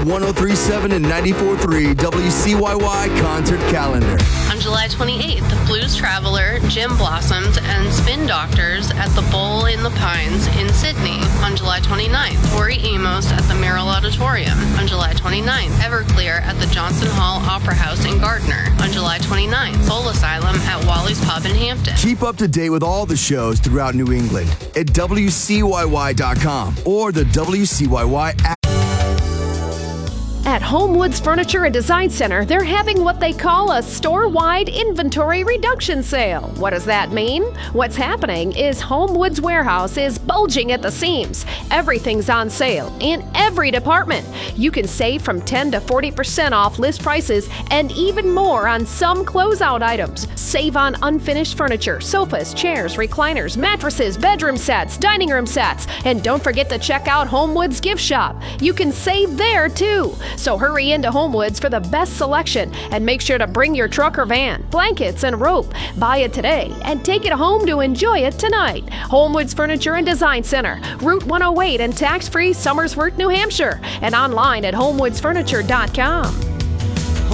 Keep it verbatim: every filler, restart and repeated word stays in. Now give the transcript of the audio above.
one oh three point seven and ninety-four point three W C Y Y concert calendar. On July twenty-eighth, Blues Traveler, Jim Blossoms, and Spin Doctors at the Bowl in the Pines in Sydney. On July twenty-ninth, Tori Amos at the Merrill Auditorium. On July twenty-ninth, Everclear at the Johnson Hall Opera House in Gardner. On July twenty-ninth, Soul Asylum at Wally's Pub in Hampton. Keep up to date with all the shows throughout New England at W C Y Y dot com or the W C Y Y app. At Homewoods Furniture and Design Center, they're having what they call a store-wide inventory reduction sale. What does that mean? What's happening is Homewoods Warehouse is bulging at the seams. Everything's on sale in every department. You can save from ten to forty percent off list prices and even more on some closeout items. Save on unfinished furniture, sofas, chairs, recliners, mattresses, bedroom sets, dining room sets, and don't forget to check out Homewoods Gift Shop. You can save there too. So hurry into Homewoods for the best selection and make sure to bring your truck or van, blankets, and rope. Buy it today and take it home to enjoy it tonight. Homewoods Furniture and Design Center, Route one oh eight in tax-free Somersworth, New Hampshire, and online at homewoods furniture dot com.